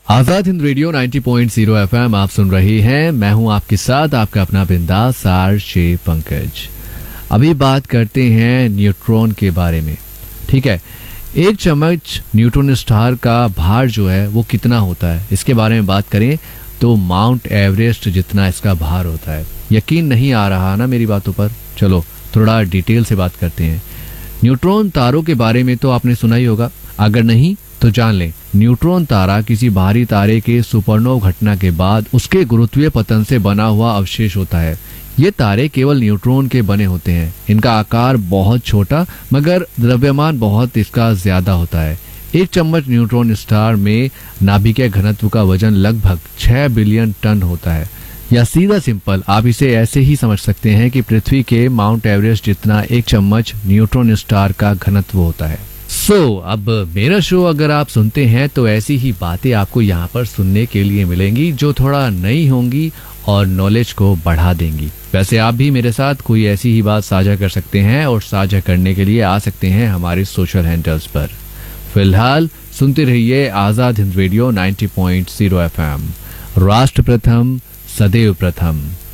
Azad Hind radio 90.0 FM आप सुन रहे हैं। मैं हूं आपके साथ आपका अपना बिंदास आरजे पंकज। अभी बात करते हैं न्यूट्रॉन के बारे में। ठीक है, एक चम्मच न्यूट्रॉन स्टार का भार जो है वो कितना होता है, इसके बारे में बात करें तो माउंट एवरेस्ट जितना इसका भार होता है। यकीन नहीं आ रहा ना मेरी बातों पर? चलो थोड़ा डिटेल से बात करते हैं। न्यूट्रॉन तारों के बारे में तो आपने सुना ही होगा, अगर नहीं तो जान लें। न्यूट्रॉन तारा किसी भारी तारे के सुपरनोवा घटना के बाद उसके गुरुत्वीय पतन से बना हुआ अवशेष होता है। ये तारे केवल न्यूट्रॉन के बने होते हैं। इनका आकार बहुत छोटा मगर द्रव्यमान बहुत इसका ज्यादा होता है। एक चम्मच न्यूट्रॉन स्टार में नाभिकीय घनत्व का वजन लगभग 6 बिलियन टन होता है। या सीधा सिंपल आप इसे ऐसे ही समझ सकते हैं कि पृथ्वी के माउंट एवरेस्ट जितना एक चम्मच न्यूट्रॉन स्टार का घनत्व होता है। अब मेरा शो अगर आप सुनते हैं तो ऐसी ही बातें आपको यहाँ पर सुनने के लिए मिलेंगी जो थोड़ा नई होंगी और नॉलेज को बढ़ा देंगी। वैसे आप भी मेरे साथ कोई ऐसी ही बात साझा कर सकते हैं और साझा करने के लिए आ सकते हैं हमारे सोशल हैंडल्स पर। फिलहाल सुनते रहिए आजाद हिंद रेडियो 90.0 एफएम। राष्ट्र प्रथम, सदैव प्रथम।